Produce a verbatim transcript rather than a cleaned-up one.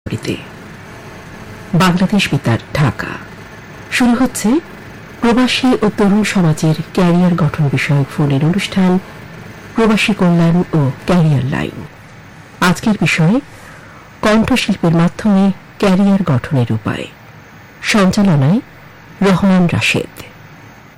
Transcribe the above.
আবৃত্তি। বাংলাদেশ বেতার, ঢাকা। শুরু হচ্ছে প্রবাসী ও তরুণ সমাজের ক্যারিয়ার গঠন বিষয়ক ফোনের অনুষ্ঠান প্রবাসী কল্যাণ ও ক্যারিয়ার লাইন। আজকের বিষয়ে কণ্ঠশিল্পের মাধ্যমে ক্যারিয়ার গঠনের উপায়। সঞ্চালনায় রহমান রাশেদ।